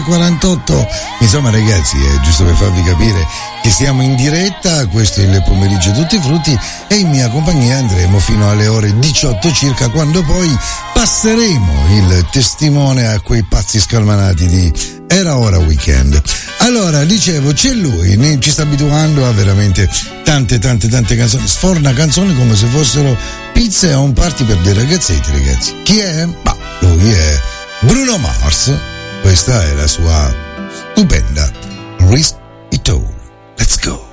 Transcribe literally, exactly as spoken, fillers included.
quarantotto. Insomma ragazzi, è giusto per farvi capire che siamo in diretta, questo è il pomeriggio Tutti Frutti e in mia compagnia andremo fino alle ore diciotto circa, quando poi passeremo il testimone a quei pazzi scalmanati di Era Ora Weekend. Allora, dicevo, c'è lui, ci sta abituando a veramente tante tante tante canzoni, sforna canzoni come se fossero pizze a un party per dei ragazzetti, ragazzi. Chi è? Bah, lui è Bruno Mars. Questa è la sua stupenda Risk It All. Let's go.